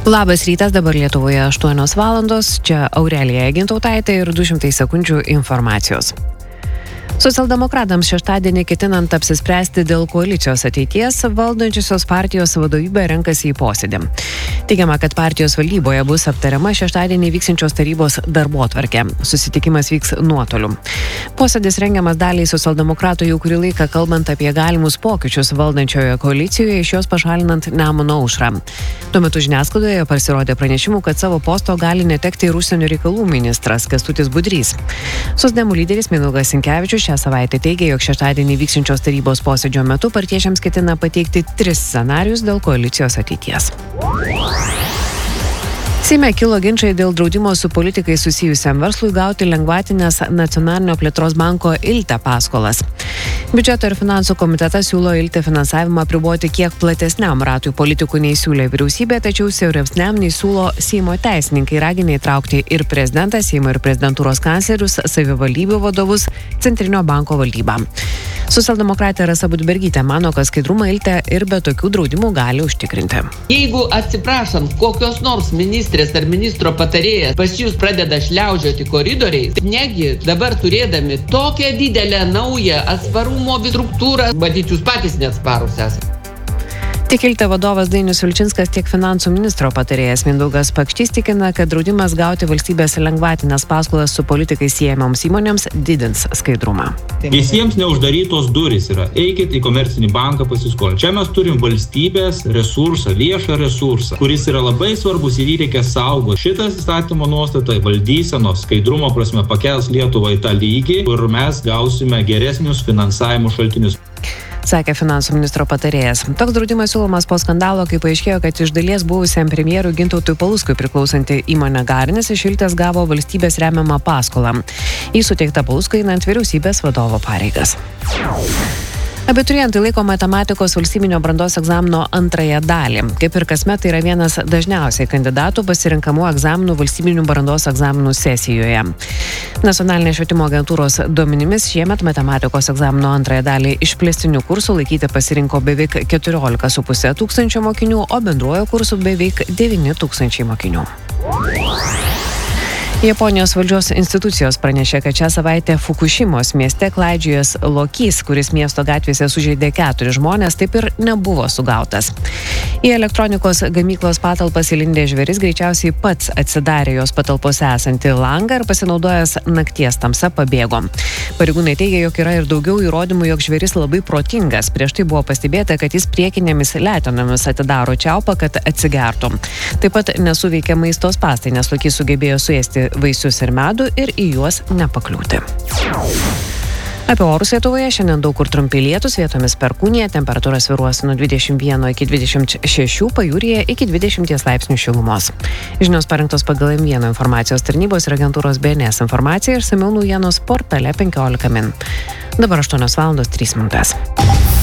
Labas rytas, dabar Lietuvoje 8 valandos, čia Aurelija Gintautaitė ir 200 sekundžių informacijos. Socialdemokratams šeštadienį ketinant apsispręsti dėl koalicijos ateities, valdančiosios partijos vadovybė renkasi į posėdį. Teigiama, kad partijos valdyboje bus aptariama šeštadienį vyksiančios tarybos darbotvarkė. Susitikimas vyks nuotoliu. Posėdis rengiamas daliai socialdemokratų jau kurį laiką kalbant apie galimus pokyčius valdančioje koalicijoje, iš jos pašalinant Nemuno aušrą. Tuo metu žiniasklaidoje pasirodė pranešimų, kad savo posto gali netekti ir užsienio reikalų ministras Kęstutis Budrys. Socdemų lyderis Mindaugas Sinkevičius šią savaitę teigė, jog šeštadienį vyksiančios tarybos posėdžio metu partiečiams ketina pateikti 3 scenarius dėl koalicijos ateities. Seime kilo ginčai dėl draudimo su politikais susijusiam verslui gauti lengvatinės Nacionalinio plėtros banko ILTE paskolas. Biudžeto ir finansų komitetas siūlo ILTE finansavimą apriboti kiek platesniam ratui politikų nei siūlė vyriausybė, tačiau siauresniam nei siūlo Seimo teisininkai, raginę įtraukti ir prezidentą, Seimo ir prezidentūros kanclerius, savivaldybių vadovus, Centrinio banko valdybą. Socialdemokratė Rasa Budbergytė mano, kad skaidrumą ILTE ir be tokių draudimų gali užtikrinti. Jeigu atsiprašant, kokios nors ministrės ar ministro patarėjas pas jūs pradeda šliaužioti koridoriais, negi dabar turėdami tokią didelę naują atsparumo struktūrą, matyt, jūs patys neatsparūs esate. Tiek ILTE vadovas Dainius Vilčinskas, tiek finansų ministro patarėjas Mindaugas Pakštys tikina, kad draudimas gauti valstybės lengvatinės paskolas su politikais siejamoms įmonėms didins skaidrumą. Visiems neuždarytos durys yra. Eikit į komercinį banką pasiskolinti. Čia mes turim valstybės resursą, viešą resursą, kuris yra labai svarbus ir jį reikia saugoti. Šitas įstatymo nuostata valdysenos skaidrumo prasme pakels Lietuvą į tą lygį, kur mes gausime geresnius finansavimo šaltinius. Sakė finansų ministro patarėjas. Toks draudimas siūlomas po skandalo, kai paaiškėjo, kad iš dalies buvusiam premjerui Gintautui Paluckui priklausanti įmonė Garnis iš ILTE gavo valstybės remiamą paskolą. Jį suteikta Paluckui einant vyriausybės vadovo pareigas. Abiturientai laiko matematikos valstybinio brandos egzamino antrąją dalį. Kaip ir kasmet, tai yra vienas dažniausiai kandidatų pasirinkamų egzaminų valstybinių brandos egzaminų sesijoje. Nacionalinės švietimo agentūros duomenimis šiemet matematikos egzamino antrąją dalį išplėstinių kursų laikyti pasirinko beveik 14,5 tūkstančio mokinių, o bendruoju kursu beveik 9 tūkstančiai mokinių. Japonijos valdžios institucijos pranešė, kad šią savaitę Fukušimos mieste klaidžiojęs lokys, kuris miesto gatvėse sužeidė 4 žmonės, taip ir nebuvo sugautas. Į elektronikos gamyklos patalpas įlindė žvėris greičiausiai pats atsidarė jos patalpose esantį langą ir pasinaudojęs nakties tamsa pabėgo. Pareigūnai teigia, jog yra ir daugiau įrodymų, jog žvėris labai protingas. Prieš tai buvo pastebėta, kad jis priekinėmis letenomis atidaro čiaupą, kad atsigertų. Taip pat nesuveikė maisto spąstai, nes lokys sugebėjo suėsti vaisius ir medų ir į juos nepakliūti. Apie orus Lietuvoje šiandien daug kur trumpi lietūs, vietomis perkūnija, temperatūra svyruos nuo 21 iki 26, pajūryje iki 20 laipsnių šilumos. Žinios parengtos pagal M1 informacijos tarnybos ir agentūros BNS informaciją ir išsamiau naujienos portale 15 min. Dabar 8 valandos 3 minutės.